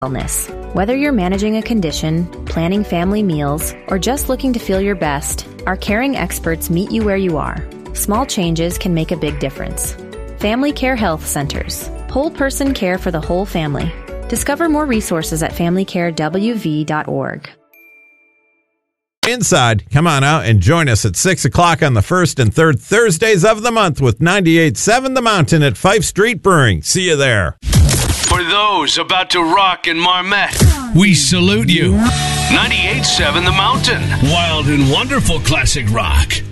wellness. Whether you're managing a condition, planning family meals, or just looking to feel your best, our caring experts meet you where you are. Small changes can make a big difference. Family Care Health Centers. Whole person care for the whole family. Discover more resources at FamilyCareWV.org. Inside, come on out and join us at 6 o'clock on the first and third Thursdays of the month with 98.7 The Mountain at Fife Street Brewing. See you there. For those about to rock in Marmette, we salute you. 98.7 The Mountain. Wild and wonderful classic rock.